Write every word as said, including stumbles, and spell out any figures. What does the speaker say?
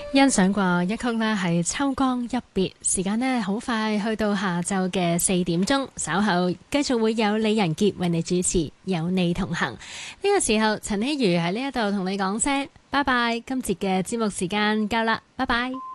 欣賞過一曲呢係秋光一別，時間呢好快去到下晝嘅四點鐘，稍後繼續會有李仁傑為你主持，有你同行。呢、這個時候，陳希如喺呢一度同你講聲拜拜，今節嘅節目時間夠啦，拜拜。